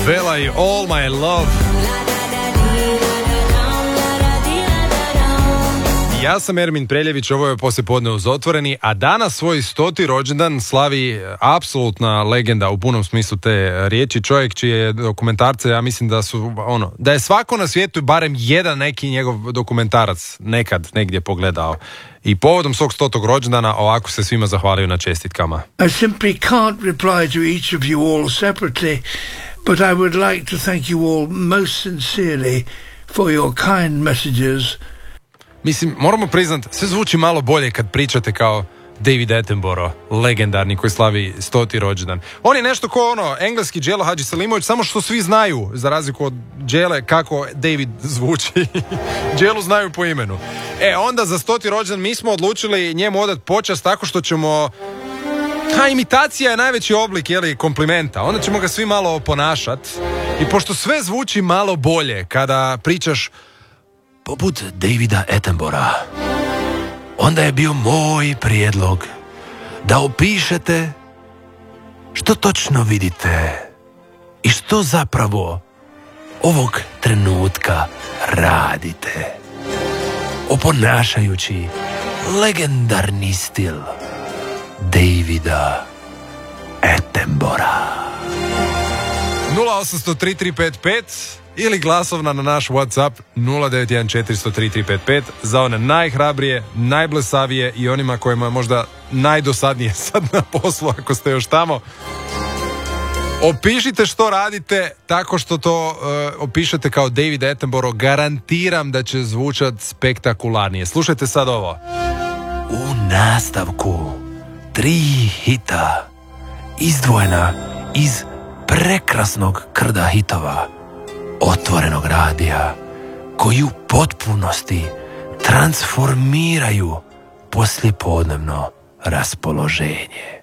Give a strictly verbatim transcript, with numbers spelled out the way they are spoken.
Vela i All My Love. Ja sam Ermin Preljević, ovo je poslijepodne uz Otvoreni, a danas svoj stoti rođendan slavi apsolutna legenda u punom smislu te riječi, čovjek čije dokumentarce, ja mislim da su, ono, da je svako na svijetu barem jedan neki njegov dokumentarac nekad negdje pogledao. I povodom svog stotog rođendana ovako se svima zahvalio na čestitkama. I simply can't reply to each of you all separately, but I would like to thank you all most sincerely for your kind messages. Mislim, moramo priznat, sve zvuči malo bolje kad pričate kao David Attenborough, legendarni koji slavi stoti rođendan. On je nešto ko ono, engleski Đelo Hadžiselimović, samo što svi znaju, za razliku od Đele, kako David zvuči. Đelu znaju po imenu. E, onda za stoti rođendan mi smo odlučili njemu odat počast tako što ćemo... Ha, imitacija je najveći oblik, jeli, komplimenta. Onda ćemo ga svi malo ponašat. I pošto sve zvuči malo bolje kada pričaš poput Davida Attenborougha, onda je bio moj prijedlog da opišete što točno vidite i što zapravo ovog trenutka radite, oponašajući legendarni stil Davida Attenborougha. nula osam tri tri pet pet ili glasovna na naš WhatsApp nula devet jedan četiri nula nula tri tri pet pet za one najhrabrije, najblesavije i onima kojima je možda najdosadnije sad na poslu ako ste još tamo. Opišite što radite tako što to uh, opišete kao David Attenborough. Garantiram da će zvučat spektakularnije. Slušajte sad ovo. U nastavku tri hita izdvojena iz prekrasnog krda hitova Otvorenog radija, koji u potpunosti transformiraju poslijepodnevno raspoloženje.